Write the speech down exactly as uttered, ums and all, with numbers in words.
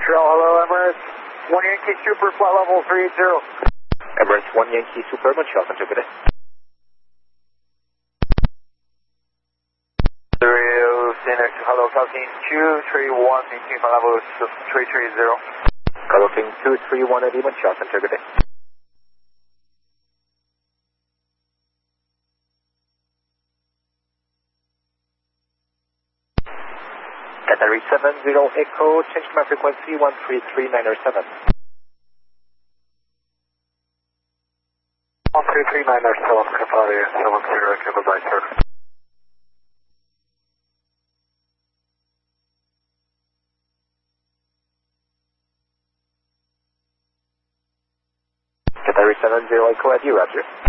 Montreal, hello Emirates. one Yankee Super, flight level three eighty. Emirates one Yankee Super, Montreal, contributed. Hello, Falcon two three one, maintain flight level three three zero. Falcon two three one eighty, Montreal, contributed. Qatari seven zero Echo, change my frequency one three three nine seven. one three three nine seven, Qatari seven zero Echo, goodbye sir. Qatari seven zero Echo, at you, Roger.